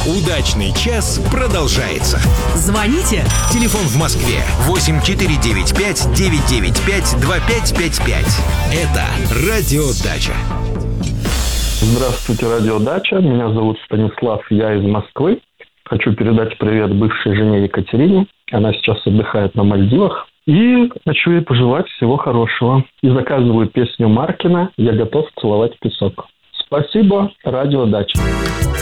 Удачный час продолжается. Звоните. Телефон в Москве 8495-995-2555. Это Радио Дача. Здравствуйте, Радио Дача. Меня зовут Станислав, я из Москвы. Хочу передать привет бывшей жене Екатерине. Она сейчас отдыхает на Мальдивах. И хочу ей пожелать всего хорошего. И заказываю песню Маркина «Я готов целовать песок». Спасибо, Радио Дача.